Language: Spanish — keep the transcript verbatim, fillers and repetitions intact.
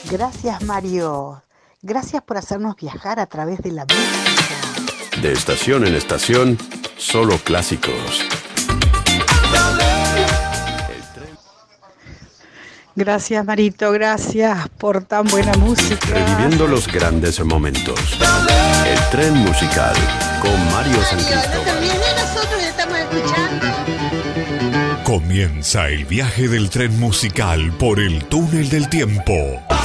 Gracias, Mario. Gracias por hacernos viajar a través de la música. De estación en estación, solo clásicos. Gracias, Marito, gracias por tan buena música. Reviviendo los grandes momentos. El tren musical con Mario San Cristóbal. También nosotros estamos escuchando. Comienza el viaje del tren musical por el túnel del tiempo.